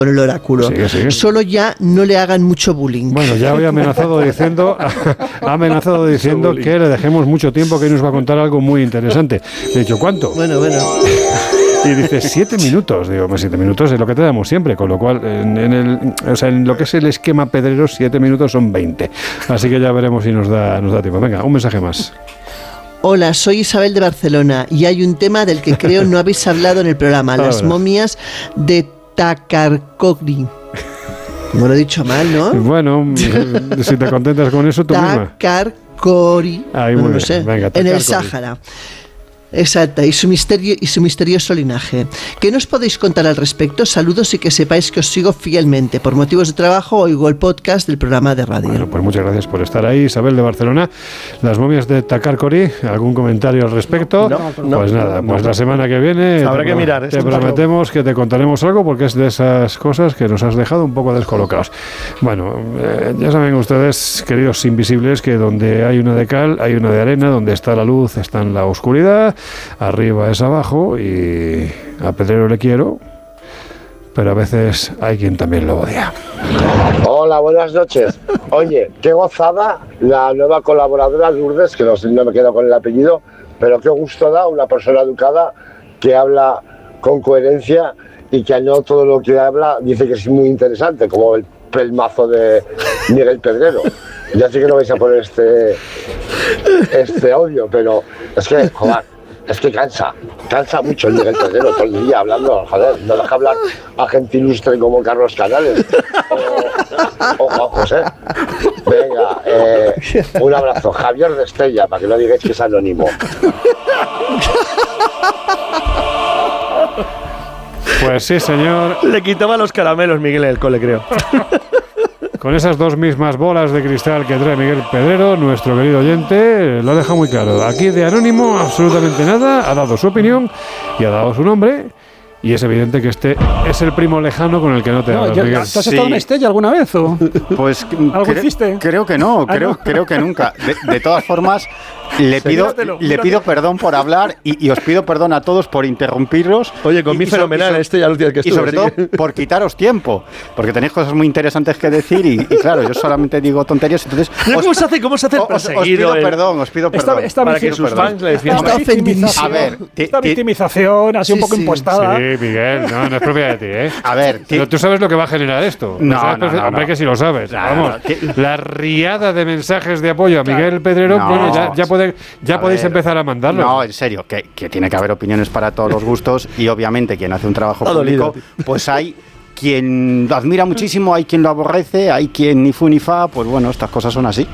el oráculo. Sigue. Solo ya no le hagan mucho bullying. Bueno, ya hoy ha amenazado diciendo que le dejemos mucho tiempo, que nos va a contar algo muy interesante. Le he dicho, ¿cuánto? Bueno. Y dice, 7 minutos. Digo, 7 minutos es lo que te damos siempre, con lo cual, en lo que es el esquema Pedrero, 7 minutos son 20. Así que ya veremos si nos da tiempo. Venga, un mensaje más. Hola, soy Isabel de Barcelona y hay un tema del que creo no habéis hablado en el programa, las momias de Takarkori. No lo he dicho mal, ¿no? Bueno, si te contentas con eso, tú misma. Takarkori. No sé. Venga, en el Sáhara. Exacto, y su misterioso linaje. ¿Qué nos podéis contar al respecto? Saludos y que sepáis que os sigo fielmente. Por motivos de trabajo oigo el podcast del programa de radio. Bueno, pues muchas gracias por estar ahí, Isabel de Barcelona. Las momias de Takarkori, ¿algún comentario al respecto? No. Pues nada, pues la semana que viene habrá que mirar. Te prometemos que te contaremos algo, porque es de esas cosas que nos has dejado un poco descolocados. Bueno, ya saben ustedes, queridos invisibles, que donde hay una de cal, hay una de arena, donde está la luz, está en la oscuridad. Arriba es abajo, y a Pedrero le quiero, pero a veces hay quien también lo odia. Hola, buenas noches. Oye, qué gozada la nueva colaboradora Lourdes, que no me quedo con el apellido, pero qué gusto da una persona educada que habla con coherencia y que no todo lo que habla dice que es muy interesante, como el pelmazo de Miguel Pedrero. Ya sé que no vais a poner este audio, pero es que, joder, es que cansa mucho el Miguel Pedrero todo el día hablando, joder, no deja hablar a gente ilustre como Carlos Canales o Juan José. Venga, un abrazo. Javier de Estella, para que no digáis que es anónimo. Pues sí, señor. Le quitaba los caramelos Miguel en el cole, creo. Con esas dos mismas bolas de cristal que trae Miguel Pedrero, nuestro querido oyente lo deja muy claro. Aquí de anónimo absolutamente nada, ha dado su opinión y ha dado su nombre, y es evidente que este es el primo lejano con el que no te hablas, Miguel. ¿Tú has estado en Estella alguna vez? ¿O? Pues ¿algo hiciste? Creo que no, creo que nunca. De todas formas, le pido perdón por hablar y os pido perdón a todos por interrumpirlos. Oye, con mi fenomenal, ya los días que estuve. Y sobre todo por quitaros tiempo, porque tenéis cosas muy interesantes que decir y claro, yo solamente digo tonterías, entonces... ¿Cómo se hace el perseguido? Os pido perdón. Para que sus fans le defiendan. A ver, esta victimización así un poco impostada. Sí, Miguel, no es propia de ti, ¿eh? A ver... Pero tú sabes lo que va a generar esto. No. Hombre, que si lo sabes. Vamos, la riada de mensajes de apoyo a Miguel Pedrero, bueno, ya podéis empezar a mandarlos. No, en serio, que tiene que haber opiniones para todos los gustos y obviamente quien hace un trabajo público, pues hay quien lo admira muchísimo, hay quien lo aborrece, hay quien ni fu ni fa, pues bueno, estas cosas son así.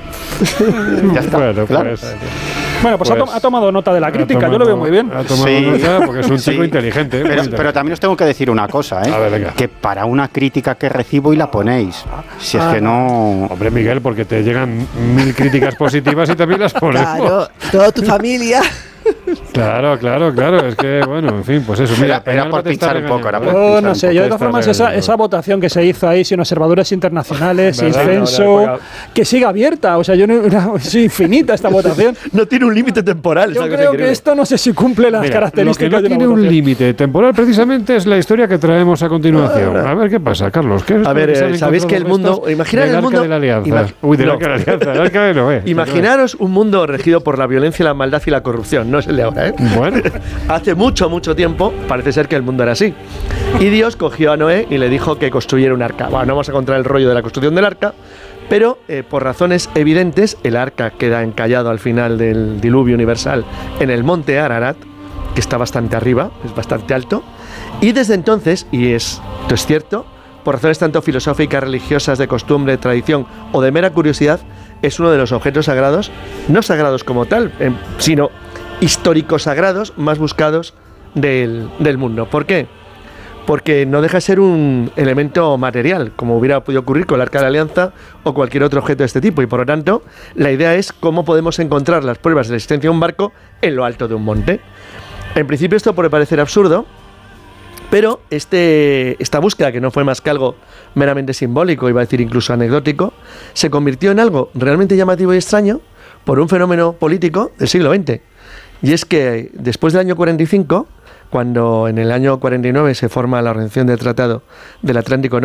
Ya está, bueno, claro. Pues ha tomado nota de la crítica, yo lo veo muy bien. Ha tomado nota porque es un chico inteligente. Pero también os tengo que decir una cosa, A ver, venga. que para una crítica que recibo y la ponéis, si es que no... Hombre, Miguel, porque te llegan 1000 críticas positivas y también las ponemos. Claro, toda tu familia. Claro, es que, bueno, en fin, pues eso. Mira, era por pinchar un poco. No sé, yo de todas formas esa votación que se hizo ahí sin observadores internacionales, sin censo, que siga abierta, o sea, es infinita esta votación. No tiene un límite temporal. Yo creo que esto no sé si cumple las características. Lo que no tiene un límite temporal precisamente es la historia que traemos a continuación. A ver qué pasa, Carlos. A ver, sabéis que el mundo... Imaginad el mundo... de la Alianza. Del Arca de la Alianza. El Arca de Noé. Imaginaros un mundo regido por la violencia, la maldad y la corrupción. No es el de ahora, ¿eh? Bueno. Hace mucho tiempo parece ser que el mundo era así. Y Dios cogió a Noé y le dijo que construyera un arca. Bueno, no vamos a contar el rollo de la construcción del arca, pero por razones evidentes el arca queda encallado al final del diluvio universal en el monte Ararat, que está bastante arriba, es bastante alto. Y desde entonces, y esto es cierto, por razones tanto filosóficas, religiosas, de costumbre, de tradición o de mera curiosidad, es uno de los objetos sagrados, no sagrados como tal, sino históricos sagrados más buscados del mundo. ¿Por qué? Porque no deja de ser un elemento material, como hubiera podido ocurrir con el Arca de la Alianza o cualquier otro objeto de este tipo, y por lo tanto, la idea es cómo podemos encontrar las pruebas de la existencia de un barco en lo alto de un monte. En principio esto puede parecer absurdo, pero esta búsqueda, que no fue más que algo meramente simbólico, iba a decir incluso anecdótico, se convirtió en algo realmente llamativo y extraño por un fenómeno político del siglo XX. Y es que después del año 45, cuando en el año 49 se forma la Organización del Tratado del Atlántico Norte,